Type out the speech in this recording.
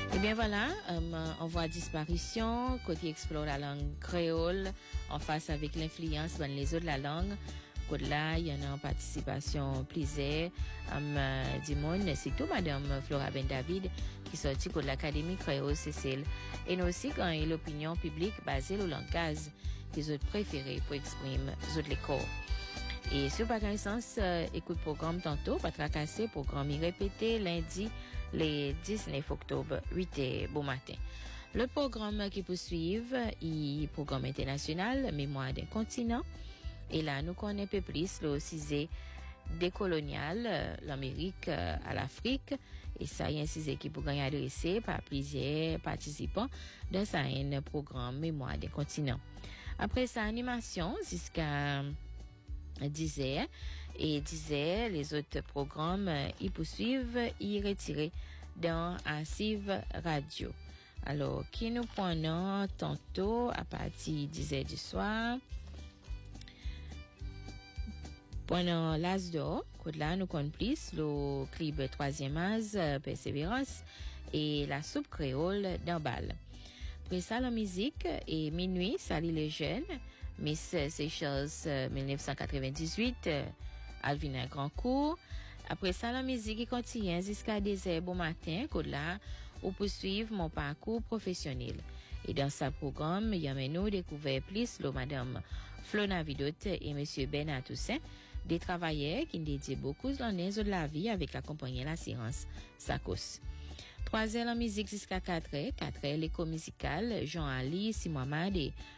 Eh bien voilà, on voit disparition, côté explore la langue créole en face avec l'influence dans les autres de la langue. Côté là, il y en a en participation plaisir, du monde, c'est tout Madame Flora Ben David qui sortit de l'Académie créole Cécile. Et nous aussi quand il y a l'opinion publique basée au langage qu'ils ont préféré pour exprimer les corps. Et sur par sens, écoute programme tantôt, pas tracasser, programme répété lundi, les 19 octobre, 8 et bon matin. Le programme qui poursuit, il programme international, mémoire d'un continent. Et là, nous connaissons un peu plus le sujet décolonial, l'Amérique à l'Afrique. Et ça, il y a un sujet qui pourrait être adressé par plusieurs participants dans un programme mémoire d'un continent. Après sa animation, jusqu'à 10h et 10h, les autres programmes ils poursuivent, ils retirent dans Archive Radio. Alors, qui nous prenons tantôt à partir de 10h du soir. Pendant l'As d'or, là nous connaissons plus le clip 3e âge, Persévérance et la soupe créole d'Ambal. Après ça, la musique et minuit, salut les jeunes. Miss Seychelles 1998, Alvina Grandcourt. Après ça, la musique continue jusqu'à 10h bon matin, que là, on poursuit mon parcours professionnel. Et dans ce programme, il y a nous découvert plus le Madame Flona Vidotte et Monsieur Bernard Toussaint, des travailleurs qui dédient beaucoup d'années de la vie avec la compagnie l'assurance Sakos. 3h la musique jusqu'à 4h, 4h l'écho musical, Jean Ali, Simouamad et